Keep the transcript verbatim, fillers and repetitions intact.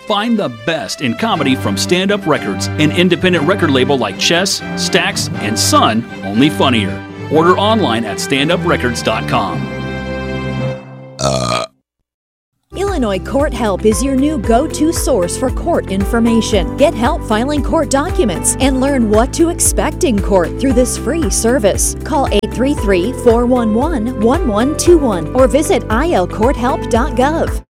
Find the best in comedy from Stand Up Records, an independent record label like Chess, Stax, and Sun, only funnier. Order online at stand up records dot com. Uh. Illinois Court Help is your new go-to source for court information. Get help filing court documents and learn what to expect in court through this free service. Call eight three three, four one one, one one two one or visit I L court help dot gov.